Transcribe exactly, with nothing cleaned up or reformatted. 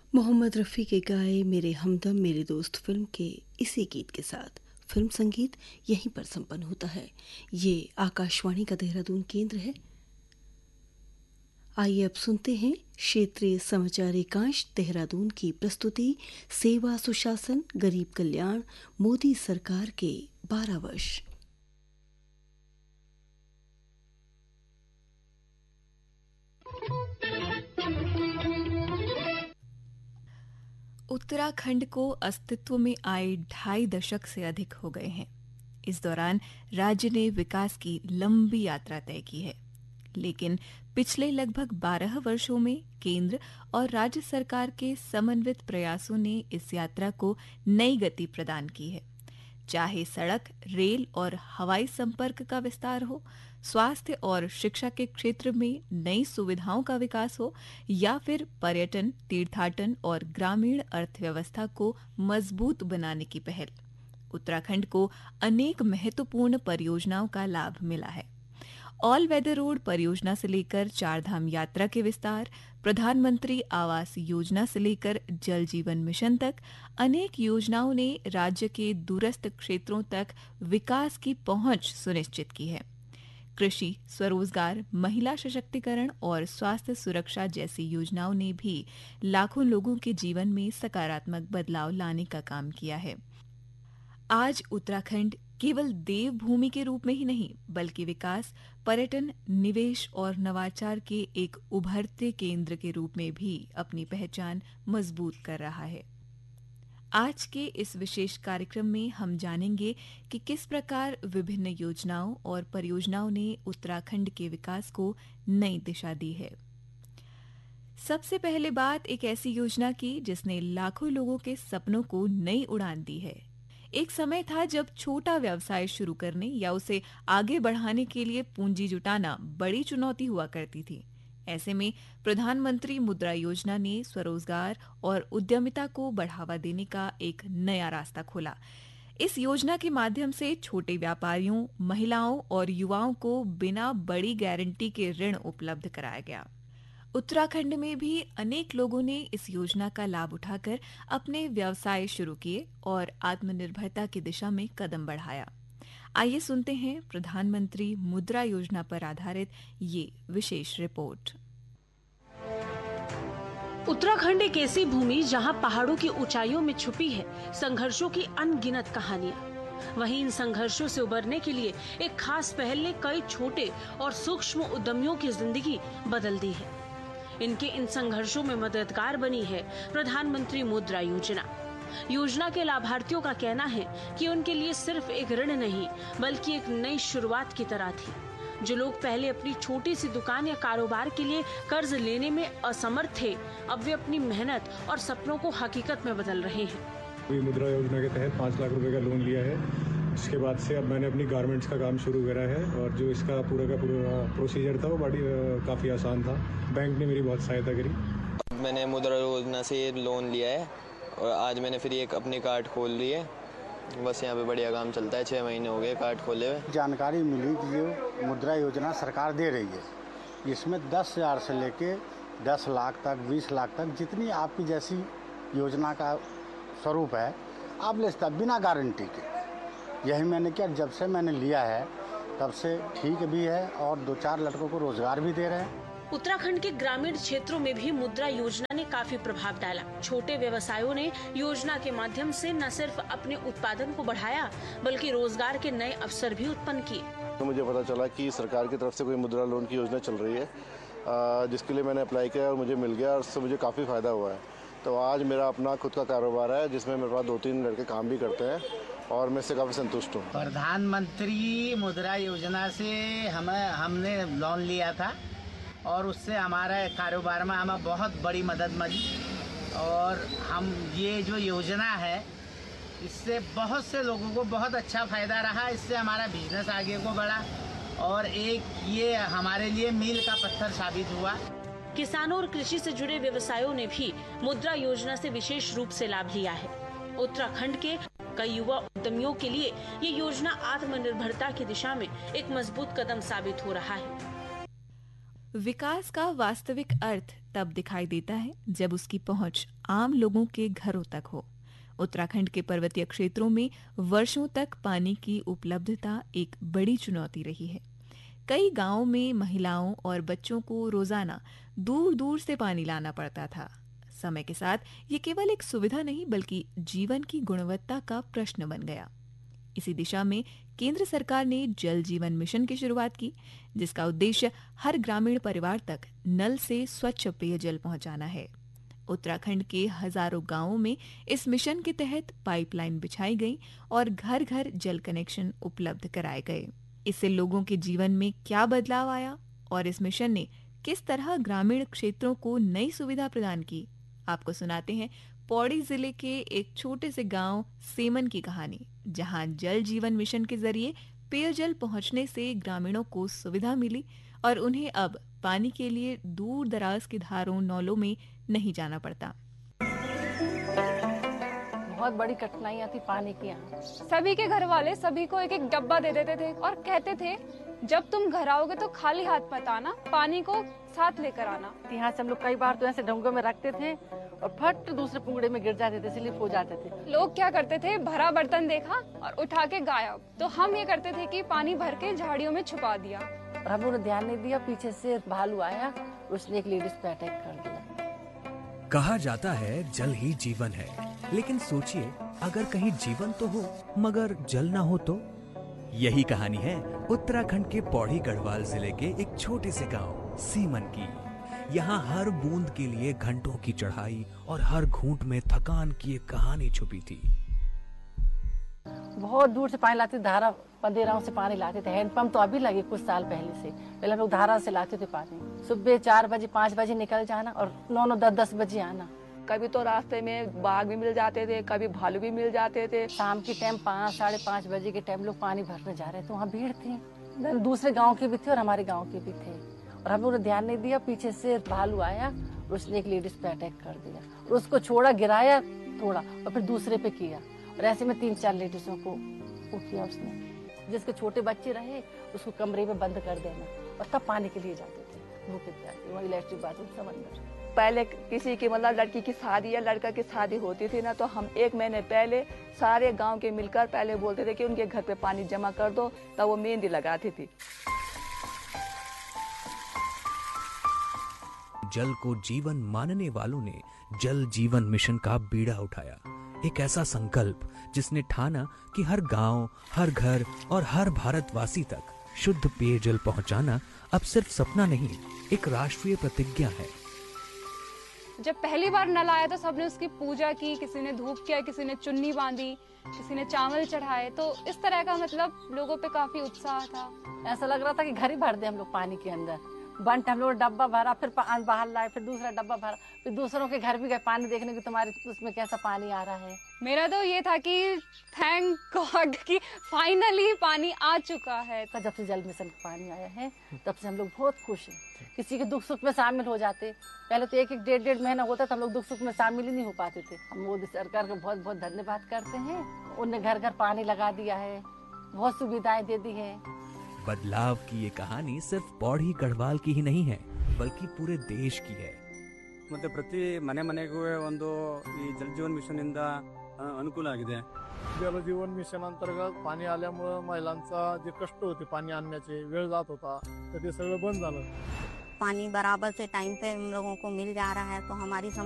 मोहम्मद रफ़ी के गाए मेरे हमदम मेरे दोस्त फिल्म के इसी गीत के साथ फिल्म संगीत यहीं पर संपन्न होता है। ये आकाशवाणी का देहरादून केंद्र है। आइए अब सुनते हैं क्षेत्रीय समाचार एकांश देहरादून की प्रस्तुति सेवा सुशासन गरीब कल्याण मोदी सरकार के बारह वर्ष। उत्तराखंड को अस्तित्व में आए ढाई दशक से अधिक हो गए हैं। इस दौरान राज्य ने विकास की लंबी यात्रा तय की है, लेकिन पिछले लगभग बारह वर्षों में केंद्र और राज्य सरकार के समन्वित प्रयासों ने इस यात्रा को नई गति प्रदान की है। चाहे सड़क, रेल और हवाई संपर्क का विस्तार हो, स्वास्थ्य और शिक्षा के क्षेत्र में नई सुविधाओं का विकास हो, या फिर पर्यटन, तीर्थाटन और ग्रामीण अर्थव्यवस्था को मजबूत बनाने की पहल, उत्तराखंड को अनेक महत्वपूर्ण परियोजनाओं का लाभ मिला है। ऑल वेदर रोड परियोजना से लेकर चारधाम यात्रा के विस्तार, प्रधानमंत्री आवास योजना से लेकर जल जीवन मिशन तक अनेक योजनाओं ने राज्य के दूरस्थ क्षेत्रों तक विकास की पहुंच सुनिश्चित की है। कृषि, स्वरोजगार, महिला सशक्तिकरण और स्वास्थ्य सुरक्षा जैसी योजनाओं ने भी लाखों लोगों के जीवन में सकारात्मक बदलाव लाने का काम किया है। आज उत्तराखंड केवल देवभूमि के रूप में ही नहीं, बल्कि विकास, पर्यटन, निवेश और नवाचार के एक उभरते केंद्र के रूप में भी अपनी पहचान मजबूत कर रहा है। आज के इस विशेष कार्यक्रम में हम जानेंगे कि किस प्रकार विभिन्न योजनाओं और परियोजनाओं ने उत्तराखंड के विकास को नई दिशा दी है। सबसे पहले बात एक ऐसी योजना की जिसने लाखों लोगों के सपनों को नई उड़ान दी है। एक समय था जब छोटा व्यवसाय शुरू करने या उसे आगे बढ़ाने के लिए पूंजी जुटाना बड़ी चुनौती हुआ करती थी। ऐसे में प्रधानमंत्री मुद्रा योजना ने स्वरोजगार और उद्यमिता को बढ़ावा देने का एक नया रास्ता खोला। इस योजना के माध्यम से छोटे व्यापारियों, महिलाओं और युवाओं को बिना बड़ी गारंटी के ऋण उपलब्ध कराया गया। उत्तराखंड में भी अनेक लोगों ने इस योजना का लाभ उठाकर अपने व्यवसाय शुरू किए और आत्मनिर्भरता की दिशा में कदम बढ़ाया। आइए सुनते हैं प्रधानमंत्री मुद्रा योजना पर आधारित ये विशेष रिपोर्ट। उत्तराखंड एक ऐसी भूमि जहां पहाड़ों की ऊंचाइयों में छुपी है संघर्षों की अनगिनत कहानियां। वहीं इन संघर्षों से उबरने के लिए एक खास पहल ने कई छोटे और सूक्ष्म उद्यमियों की जिंदगी बदल दी है। इनके इन संघर्षों में मददगार बनी है प्रधानमंत्री मुद्रा योजना। योजना के लाभार्थियों का कहना है कि उनके लिए सिर्फ एक ऋण नहीं, बल्कि एक नई शुरुआत की तरह थी। जो लोग पहले अपनी छोटी सी दुकान या कारोबार के लिए कर्ज लेने में असमर्थ थे, अब वे अपनी मेहनत और सपनों को हकीकत में बदल रहे हैं। मुद्रा योजना के तहत पाँच लाख रुपए का लोन लिया है। इसके बाद से अब मैंने अपनी गारमेंट्स का काम शुरू करा है और जो इसका पूरा का पूरा प्रोसीजर था वो बड़ी काफ़ी आसान था। बैंक ने मेरी बहुत सहायता करी। मैंने मुद्रा योजना से लोन लिया है और आज मैंने फिर एक अपनी कार्ड खोल ली है। बस यहाँ पे बढ़िया काम चलता है। छः महीने हो गए कार्ड खोले हुए। जानकारी मिली कि जो मुद्रा योजना सरकार दे रही है, इसमें दस हज़ार से लेके दस लाख तक, बीस लाख तक जितनी आपकी जैसी योजना का स्वरूप है आप ले सकते बिना गारंटी के। यही मैंने किया। जब से मैंने लिया है तब से ठीक भी है और दो चार लड़कों को रोजगार भी दे रहे हैं। उत्तराखंड के ग्रामीण क्षेत्रों में भी मुद्रा योजना ने काफी प्रभाव डाला। छोटे व्यवसायों ने योजना के माध्यम से न सिर्फ अपने उत्पादन को बढ़ाया, बल्कि रोजगार के नए अवसर भी उत्पन्न किए। तो मुझे पता चला कि सरकार की तरफ से कोई मुद्रा लोन की योजना चल रही है, जिसके लिए मैंने अप्लाई किया और मुझे मिल गया और उससे मुझे काफ़ी फायदा हुआ है। तो आज मेरा अपना खुद का कारोबार है जिसमें मेरे पास दो तीन लड़के काम भी करते हैं और मैं इससे काफ़ी संतुष्ट हूँ। प्रधानमंत्री मुद्रा योजना से हमें हमने लोन लिया था और उससे हमारे कारोबार में हमें बहुत बड़ी मदद मिली और हम ये जो योजना है इससे बहुत से लोगों को बहुत अच्छा फ़ायदा रहा। इससे हमारा बिजनेस आगे को बढ़ा और एक ये हमारे लिए मील का पत्थर साबित हुआ। किसानों और कृषि से जुड़े व्यवसायों ने भी मुद्रा योजना से विशेष रूप से लाभ लिया है। उत्तराखंड के कई युवा उद्यमियों के लिए ये योजना आत्मनिर्भरता की दिशा में एक मजबूत कदम साबित हो रहा है। विकास का वास्तविक अर्थ तब दिखाई देता है जब उसकी पहुंच आम लोगों के घरों तक हो। उत्तराखंड के पर्वतीय क्षेत्रों में वर्षों तक पानी की उपलब्धता एक बड़ी चुनौती रही है। कई गांवों में महिलाओं और बच्चों को रोजाना दूर दूर से पानी लाना पड़ता था। समय के साथ ये केवल एक सुविधा नहीं बल्कि जीवन की गुणवत्ता का प्रश्न बन गया। इसी दिशा में केंद्र सरकार ने जल जीवन मिशन की शुरुआत की, जिसका उद्देश्य हर ग्रामीण परिवार तक नल से स्वच्छ पेयजल पहुंचाना है। उत्तराखंड के हजारों गांवों में इस मिशन के तहत पाइपलाइन बिछाई गई और घर घर जल कनेक्शन उपलब्ध कराए गए। इससे लोगों के जीवन में क्या बदलाव आया और इस मिशन ने किस तरह ग्रामीण क्षेत्रों को नई सुविधा प्रदान की, आपको सुनाते हैं पौड़ी जिले के एक छोटे से गांव सेमन की कहानी, जहां जल जीवन मिशन के जरिए पेयजल पहुंचने से ग्रामीणों को सुविधा मिली और उन्हें अब पानी के लिए दूर दराज के धारों नौलों में नहीं जाना पड़ता। बहुत बड़ी कठिनाइयाँ थी पानी की यहाँ। सभी के घर वाले सभी को एक एक डब्बा दे देते थे और कहते थे जब तुम घर आओगे तो खाली हाथ मत आना, पानी को साथ लेकर आना। यहाँ से हम लोग कई बार तो ऐसे ढंगों में रखते थे और फट दूसरे पुंगड़े में गिर जाते थे, स्लिप हो जाते थे। लोग क्या करते थे, भरा बर्तन देखा और उठा के गायब। तो हम ये करते थे कि पानी भर के झाड़ियों में छुपा दिया। और हम लोगों ने ध्यान नहीं दिया, पीछे से भालू आया, उसने एक लेडीज पे अटैक कर दिया। कहा जाता है जल ही जीवन है, लेकिन सोचिए अगर कहीं जीवन तो हो मगर जल ना हो तो। यही कहानी है उत्तराखंड के पौड़ी गढ़वाल जिले के एक छोटे से गांव सीमन की। यहाँ हर बूंद के लिए घंटों की चढ़ाई और हर घूंट में थकान की एक कहानी छुपी थी। बहुत दूर से पानी लाते, धारा पंदेराओं से पानी लाते थे। हैंडपंप तो अभी लगे कुछ साल पहले से, पहले हम लोग धारा से लाते थे पानी। सुबह चार बजे पाँच बजे निकल जाना और नौ नौ दस दस बजे आना। कभी तो रास्ते में बाघ भी मिल जाते थे, कभी भालू भी मिल जाते थे। शाम के टाइम पाँच साढ़े पाँच बजे के टाइम लोग पानी भरने जा रहे थे, वहाँ भीड़ थी। दूसरे गांव के भी थे और हमारे गांव के भी थे और हम लोगों ने ध्यान नहीं दिया, पीछे से भालू आया, उसने एक लेडीज पे अटैक कर दिया और उसको छोड़ा, गिराया थोड़ा और फिर दूसरे पे किया और ऐसे में तीन चार लेडीजों को वो किया उसने। जिसके छोटे बच्चे रहे उसको कमरे में बंद कर देना और तब पानी के लिए जाते थे भूखे प्यासे, वहाँ इलेक्ट्रिक बाथरूम सब अंदर। पहले किसी की मतलब लड़की की शादी या लड़का की शादी होती थी ना, तो हम एक महीने पहले सारे गांव के मिलकर पहले बोलते थे कि उनके घर पे पानी जमा कर दो, तब वो मेहंदी लगाती थी। जल को जीवन मानने वालों ने जल जीवन मिशन का बीड़ा उठाया। एक ऐसा संकल्प जिसने ठाना कि हर गांव, हर घर और हर भारतवासी तक शुद्ध पेयजल पहुंचाना अब सिर्फ सपना नहीं, एक राष्ट्रीय प्रतिज्ञा है। जब पहली बार नल आया तो सबने उसकी पूजा की, किसी ने धूप किया, किसी ने चुन्नी बांधी, किसी ने चावल चढ़ाए। तो इस तरह का मतलब लोगों पे काफी उत्साह था। ऐसा लग रहा था कि घर ही भर दे हम लोग पानी के अंदर। बंट हम लोग डब्बा भरा, फिर बाहर लाए, फिर दूसरा डब्बा भरा, फिर दूसरों के घर भी गए पानी देखने की तुम्हारे उसमें कैसा पानी आ रहा है। मेरा तो ये था कि थैंक गॉड कि फाइनली पानी आ चुका है। तो जब से जल मिशन का पानी आया है तब से हम लोग बहुत खुश हैं। किसी के दुख सुख में शामिल हो जाते, पहले तो एक एक डेढ़ डेढ़ महीना होता था, हम लोग दुख सुख में शामिल ही नहीं हो पाते थे। हम मोदी सरकार का बहुत बहुत धन्यवाद करते हैं, उनने घर घर पानी लगा दिया है, बहुत सुविधाएं दे दी है। बदलाव की ये कहानी सिर्फ पौड़ी गढ़वाल की ही नहीं है, बल्कि पूरे देश की है। ಮತ್ತೆ ಪ್ರತಿ ಮನೆ ಮನೆಗೂ ಒಂದು ಈ जल जीवन मिशन इंद अनुकूल आಗಿದೆ। जल जीवन मिशन अंतर्गत पाणी आल्यामुळे महिलांचा जे कष्ट होते पाणी आणण्याचे, वेळ जात होता, तर ते सगळं बंद झालं। पानी बराबर से टाइम पे हम लोगों को मिल जा रहा है तो हमारी